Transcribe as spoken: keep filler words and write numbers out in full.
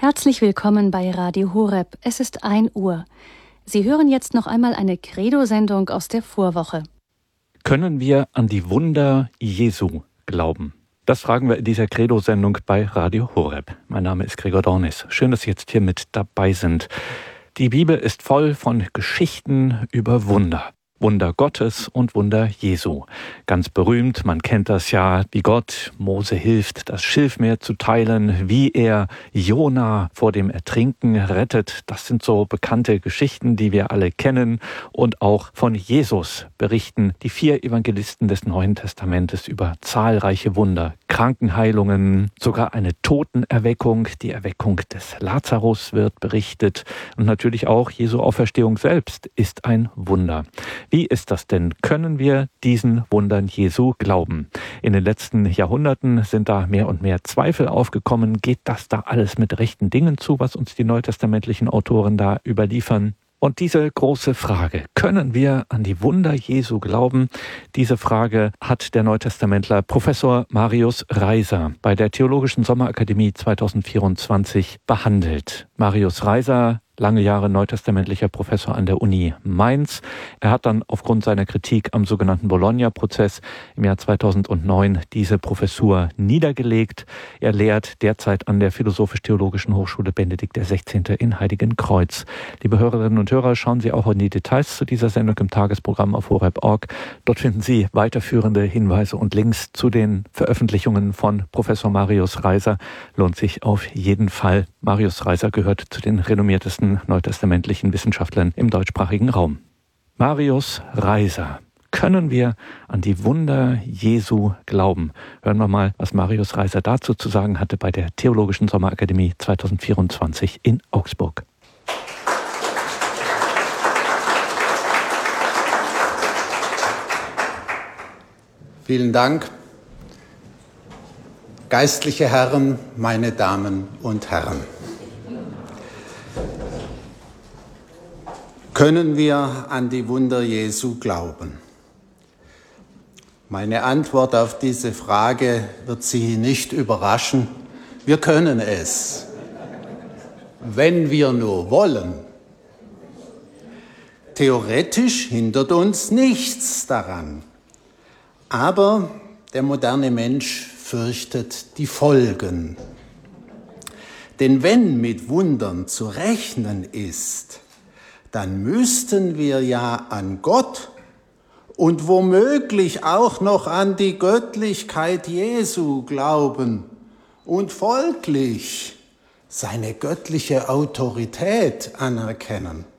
Herzlich willkommen bei Radio Horeb. Es ist ein Uhr. Sie hören jetzt noch einmal eine Credo-Sendung aus der Vorwoche. Können wir an die Wunder Jesu glauben? Das fragen wir in dieser Credo-Sendung bei Radio Horeb. Mein Name ist Gregor Dornis. Schön, dass Sie jetzt hier mit dabei sind. Die Bibel ist voll von Geschichten über Wunder. Wunder Gottes und Wunder Jesu. Ganz berühmt, man kennt das ja, wie Gott Mose hilft, das Schilfmeer zu teilen, wie er Jona vor dem Ertrinken rettet. Das sind so bekannte Geschichten, die wir alle kennen. Und auch von Jesus berichten die vier Evangelisten des Neuen Testamentes über zahlreiche Wunder. Krankenheilungen, sogar eine Totenerweckung, die Erweckung des Lazarus wird berichtet. Und natürlich auch Jesu Auferstehung selbst ist ein Wunder. Wie ist das denn? Können wir diesen Wundern Jesu glauben? In den letzten Jahrhunderten sind da mehr und mehr Zweifel aufgekommen. Geht das da alles mit rechten Dingen zu, was uns die neutestamentlichen Autoren da überliefern? Und diese große Frage, können wir an die Wunder Jesu glauben? Diese Frage hat der Neutestamentler Professor Marius Reiser bei der Theologischen Sommerakademie zwanzig vierundzwanzig behandelt. Marius Reiser, lange Jahre neutestamentlicher Professor an der Uni Mainz. Er hat dann aufgrund seiner Kritik am sogenannten Bologna-Prozess im Jahr zweitausendneun diese Professur niedergelegt. Er lehrt derzeit an der Philosophisch-Theologischen Hochschule Benedikt der Sechzehnte in Heiligenkreuz. Liebe Hörerinnen und Hörer, schauen Sie auch in die Details zu dieser Sendung im Tagesprogramm auf horeb punkt org. Dort finden Sie weiterführende Hinweise und Links zu den Veröffentlichungen von Professor Marius Reiser. Lohnt sich auf jeden Fall. Marius Reiser gehört zu den renommiertesten neutestamentlichen Wissenschaftlern im deutschsprachigen Raum. Marius Reiser. Können wir an die Wunder Jesu glauben? Hören wir mal, was Marius Reiser dazu zu sagen hatte bei der Theologischen Sommerakademie zwanzig vierundzwanzig in Augsburg. Vielen Dank. Geistliche Herren, meine Damen und Herren. Können wir an die Wunder Jesu glauben? Meine Antwort auf diese Frage wird Sie nicht überraschen. Wir können es, wenn wir nur wollen. Theoretisch hindert uns nichts daran. Aber der moderne Mensch fürchtet die Folgen. Denn wenn mit Wundern zu rechnen ist, dann müssten wir ja an Gott und womöglich auch noch an die Göttlichkeit Jesu glauben und folglich seine göttliche Autorität anerkennen.